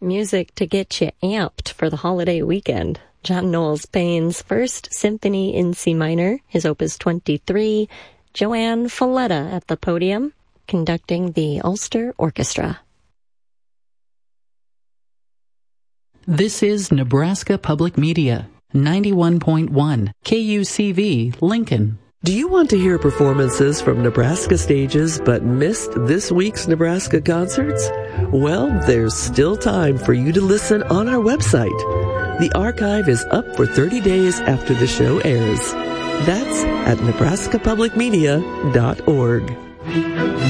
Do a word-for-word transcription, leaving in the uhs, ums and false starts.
Music to get you amped for the holiday weekend. John Knowles Payne's First Symphony in C minor, his opus twenty-three, Joanne Falletta at the podium, conducting the Ulster Orchestra. This is Nebraska Public Media, ninety-one point one, K U C V, Lincoln. Do you want to hear performances from Nebraska stages but missed this week's Nebraska concerts? Well, there's still time for you to listen on our website. The archive is up for thirty days after the show airs. That's at nebraska public media dot org.